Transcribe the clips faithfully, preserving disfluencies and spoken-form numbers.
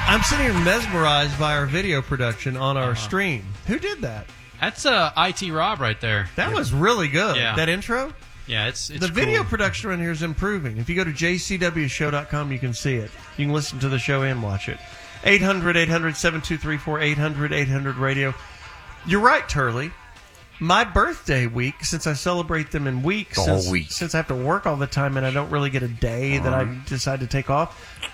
I'm sitting here mesmerized by our video production on our uh-huh. stream. Who did that? That's uh, I T Rob right there. That was really good. Yeah. That intro? Yeah, it's, it's The cool. video production around here is improving. If you go to j c w show dot com, you can see it. You can listen to the show and watch it. eight hundred, eight hundred, seven two three four, eight hundred, eight hundred radio. You're right, Turley. My birthday week, since I celebrate them in weeks, the since, whole week. since I have to work all the time and I don't really get a day that I decide to take off,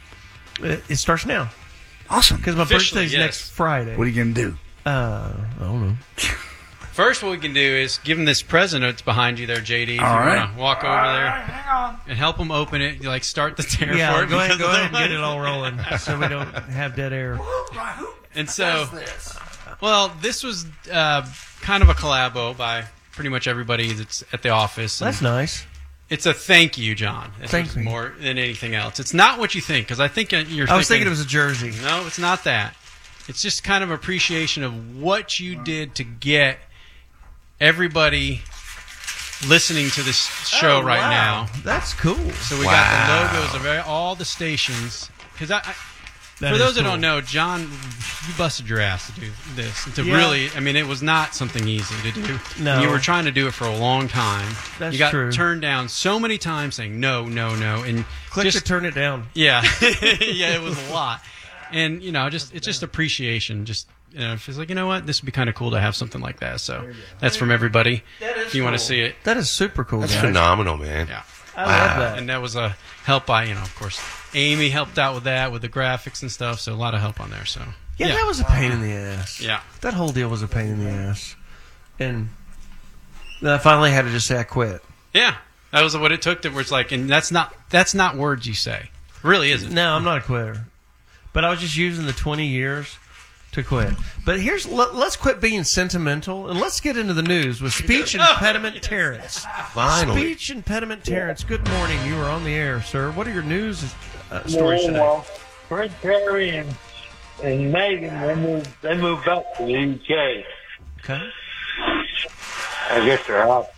um, it starts now. Awesome. Because my Officially, birthday's yes. next Friday. What are you going to do? Uh, I don't know. First, what we can do is give him this present that's behind you there, J D. If All you right. want to walk over there and help him open it, you like start the tear Yeah, for it. go ahead, because go of ahead and the get it all rolling so we don't have dead air. And so, well, this was uh, kind of a collabo by pretty much everybody that's at the office. That's nice. It's a thank you, John. It's Thank you. more than anything else. It's not what you think, because I think you're I was thinking thinking it was a jersey. No, it's not that. It's just kind of appreciation of what you did to get everybody listening to this show Oh, right wow. now. That's cool. So we Wow. got the logos of every- all the stations. Because I, I, That for is those that cool. don't know, John, you busted your ass to do this. To Yeah. really, I mean, it was not something easy to do. No. And you were trying to do it for a long time. That's you got true. turned down so many times saying no, no, no, and Click just to turn it down. yeah, yeah, it was a lot. And you know, just it's just appreciation. Just you know, if it's like you know what, this would be kind of cool to have something like that. So that's from everybody. If you want to see it, That is super cool. That's guys. phenomenal, man. yeah. I Wow. love that. And that was a help by you know, of course, Amy helped out with that with the graphics and stuff. So a lot of help on there. So Yeah, that was a pain in the ass. Yeah. That whole deal was a pain in the ass. And then I finally had to just say I quit. yeah, that was what it took. That was like, and that's not that's not words you say. It really isn't. No, I'm not a quitter. But I was just using the twenty years to quit. But here's let, let's quit being sentimental and let's get into the news with Speech Impediment Terrence. Finally. Speech Impediment Terrence. Good morning. You are on the air, sir. What are your news uh, stories today? Well, Prince Harry and, and Meghan, they moved, they moved back to the U K. Okay. I guess they're out.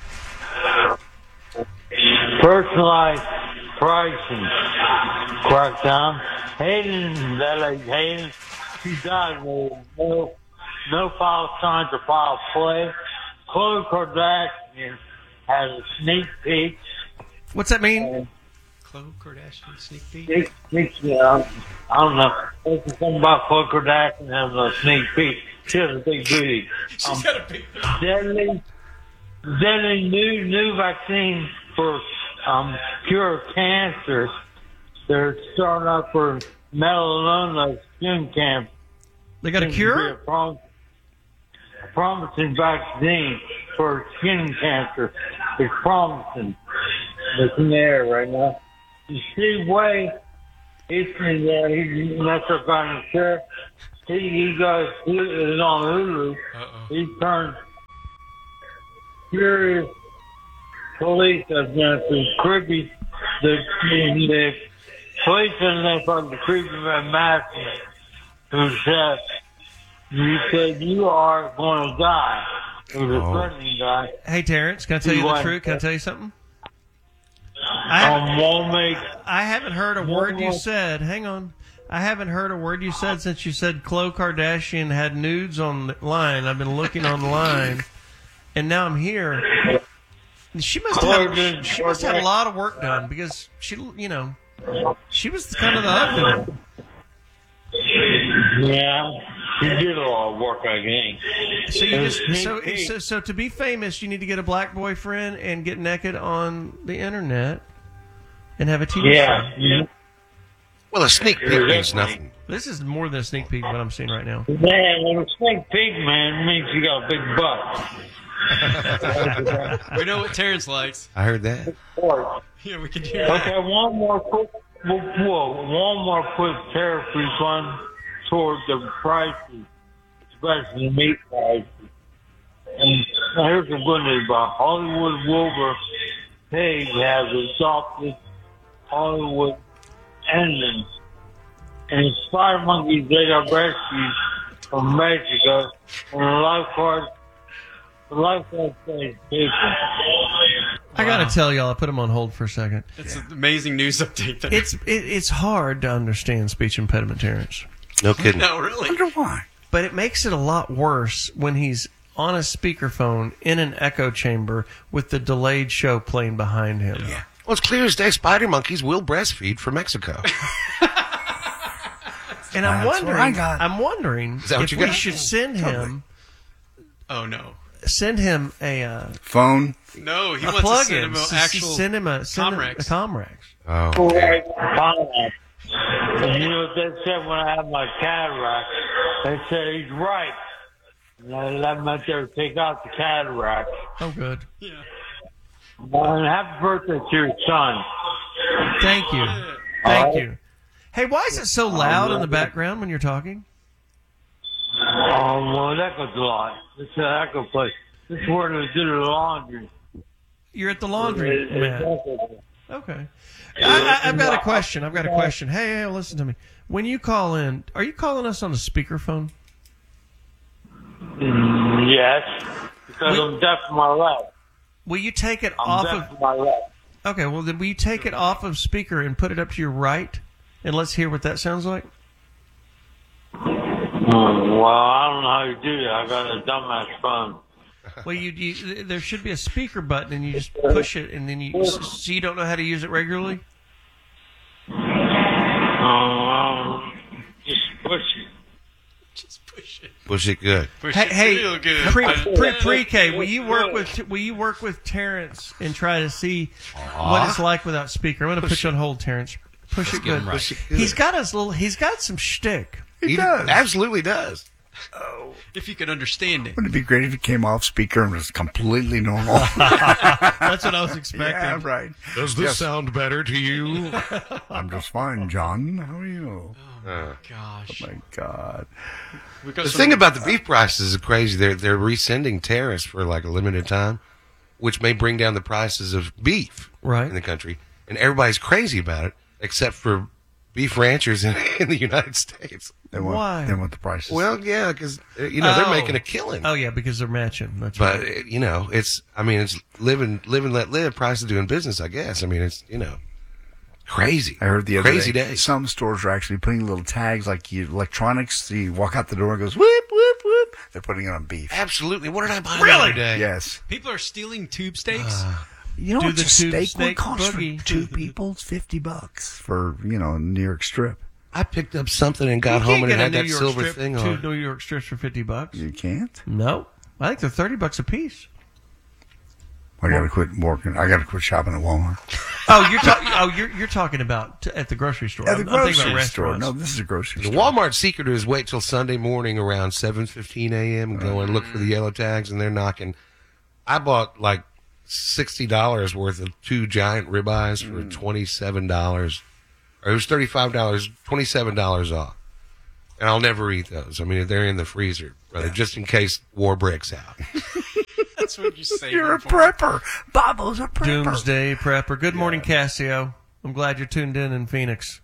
Personalized pricing crackdown. Hayden, that lady Hayden, she died with no, no foul signs or foul play. Khloe Kardashian has a sneak peek. What's that mean? Khloe Kardashian sneak peek. Sneak peek, yeah, I don't know. There's something about Khloe Kardashian having a sneak peek. She has a big booty. Um, got a big. deadly, deadly new new vaccine for um, cure cancer. They're starting up for melanoma skin cancer. They got a Seems to be cure? A, prom- a promising vaccine for skin cancer. It's promising. It's in the air right now. Steve Way, he's in there. He's Metro County Sheriff. He, he goes, he is on Hulu. Uh-oh. He turned furious police against creepy, the, the police identified the creepy man Matthew, who said, you said you are going to die. It was a Oh. threatening guy. Hey, Terrence, can I tell you the What? truth? Can I tell you something? I, Um, won't make, I haven't heard a word you said. Hang on. I haven't heard a word you said since you said Khloe Kardashian had nudes online. I've been looking online, and now I'm here. She must have had, she must have a lot of work done because she, you know, she was kind of the ugly one. yeah, he did a lot of work, I think. So you It was just so, sneak peek. so so to be famous, you need to get a black boyfriend and get naked on the internet and have a T V Yeah. show. yeah. Well, a sneak peek means nothing. This is more than a sneak peek of what I'm seeing right now. Man, when a sneak peek, man, means you got a big butt. We know what Terrence likes. I heard that. Yeah, we can do that. Okay, one more quick, whoa, whoa, one more quick tariff refund toward the prices, especially the meat prices. And here's the good news about Hollywood Wilbur Pig has adopted Hollywood ending. And spider monkeys they got rescued from Mexico, and the lifeguard, the lifeguard says people. I got to tell y'all, I put him on hold for a second. It's an amazing news update. There. It's it, it's hard to understand speech impediment, Terrence. No kidding. no, really. I wonder why. But it makes it a lot worse when he's on a speakerphone in an echo chamber with the delayed show playing behind him. Yeah. Well, it's clear as day spider monkeys will breastfeed from Mexico. And I'm That's what wondering, I got. I'm wondering Is that what if you we got? should send him, Oh no, send him a, uh, Phone. no. He a wants to plug-in. send him an S- actual. send him a send him a Comrex. Comrex. Oh, okay. And you know what they said when I had my cataract? They said he's right. And I let him out there to take out the cataract. Oh, good. Yeah. And happy birthday to your son. Thank you. Thank you. Hey, why is it so loud in the background when you're talking? Oh, well, that goes a lot. It's an echo place. This is where they do the laundry. You're at the laundry, man. Okay. I, I, I've got a question. I've got a question. Hey, hey, listen to me. When you call in, are you calling us on a speakerphone? Mm, yes, because I'm deaf in my left. Will you take it I'm off deaf of... in my left. Okay, well, then will you take it off of speaker and put it up to your right? And let's hear what that sounds like. Mm, well, I don't know how you do that. I got a dumbass phone. Well, you, you there should be a speaker button, and you just push it, and then you... So you don't know how to use it regularly? Um, just push it. Just push it. Was it good? Push Hey, it hey, real good. pre, but- pre, pre-K, will you work with will you work with Terrence and try to see what it's like without speaker? I'm going to put you on hold, Terrence. Push it get him good. right. Push it good. He's got his little. He's got some shtick. He does. Absolutely does. if you could understand it. Wouldn't it be great if it came off speaker and was completely normal? That's what I was expecting. Yeah, right. Does this Yes. sound better to you? I'm just fine, John. How are you? Gosh. My God. We got The some- thing about the beef prices is crazy. They're they're rescinding tariffs for like a limited time, which may bring down the prices of beef Right. in the country. And everybody's crazy about it, except for beef ranchers in, in the United States. They want, Why? They want the prices. Well, yeah, because you know they're Oh. making a killing. Oh yeah, because they're matching. That's But right. uh, you know, it's I mean, it's live and live and let live. Price of doing business, I guess. I mean, it's you know, crazy. I heard the other crazy day, day. some stores are actually putting little tags like you electronics. So you walk out the door and it goes whoop whoop whoop. They're putting it on beef. Absolutely. What did I buy Really? the other day? Yes. People are stealing tube steaks. You know Do what the a tube steak would steak cost boogie. for two people? It's fifty bucks for you know a New York strip. I picked up something and got You home can't and it get a had New that York silver strip, thing two on. New York strips for fifty bucks. You can't. No, I think they're thirty bucks a piece. I gotta quit working. I gotta quit shopping at Walmart. Oh, you're talking. Oh, you're you're talking about t- at the grocery store. At the I'm, I'm thinking grocery about store. restaurants. No, this is a grocery The store. Walmart secret is wait till Sunday morning around seven fifteen a.m. and go and look for the yellow tags, and they're knocking. I bought like sixty dollars worth of two giant ribeyes for twenty-seven dollars. Or it was thirty-five dollars, twenty-seven dollars off. And I'll never eat those. I mean, they're in the freezer, brother, just in case war breaks out. That's what you say. You're a prepper. Bobo's a prepper. Doomsday prepper. Good morning, Cassio. I'm glad you're tuned in in Phoenix.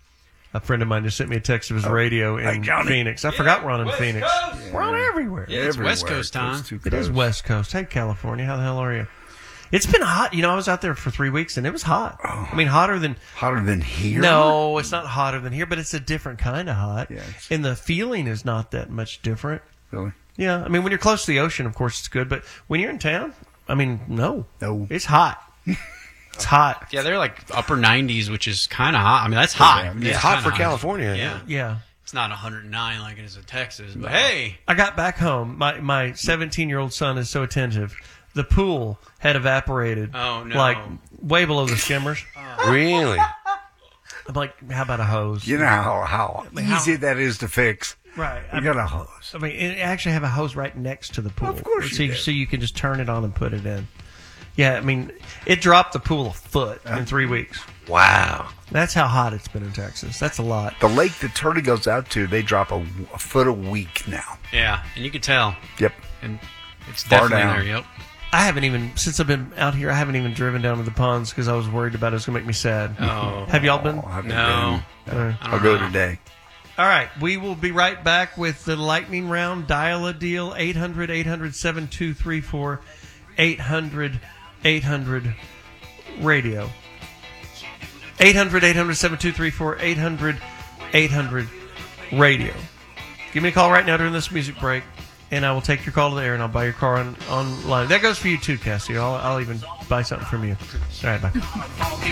A friend of mine just sent me a text of his radio in Hi, Johnny. Phoenix. I forgot we're on in West Phoenix. Coast. We're on everywhere. Yeah, it's West Everywhere. Coast time. Those two It is coasts. West Coast. Hey, California. How the hell are you? It's been hot. You know, I was out there for three weeks and it was hot. I mean, hotter than. Hotter than here? No, it's not hotter than here, but it's a different kind of hot. Yeah, it's- And the feeling is not that much different. Really? Yeah, I mean, when you're close to the ocean, of course, it's good. But when you're in town, I mean, no. No. It's hot. It's hot. Yeah, they're like upper nineties, which is kind of hot. I mean, that's hot. Yeah, I mean, It's it's hot kinda for California. Yeah. Yeah. It's not one hundred nine like it is in Texas, but hey, I got back home. My my seventeen-year-old son is so attentive. The pool had evaporated. Oh, no. Like way below the skimmers. Really? I'm like, how about a hose? You know how, how easy that is to fix. Right. You I, got a hose. I mean, it actually have a hose right next to the pool. Of course so you do. so you can just turn it on and put it in. Yeah, I mean, it dropped the pool a foot in three weeks. Wow. That's how hot it's been in Texas. That's a lot. The lake that Turley goes out to, they drop a, a foot a week now. yeah, and you can tell, Yep. and it's Far definitely down. there. Yep. I haven't even, since I've been out here, I haven't even driven down to the ponds because I was worried about it was going to make me sad. Oh. Have y'all been? Oh, I've been No. doing- Uh, I I'll don't go know. today. All right, we will be right back with the lightning round. Dial a deal, eight hundred, eight hundred, seven two three four, eight hundred, eight hundred radio. eight hundred, eight hundred, seven two three four, eight hundred, eight hundred radio. Give me a call right now during this music break, and I will take your call to the air, and I'll buy your car on online. That goes for you too, Cassie. I'll, I'll even buy something from you. All right, bye.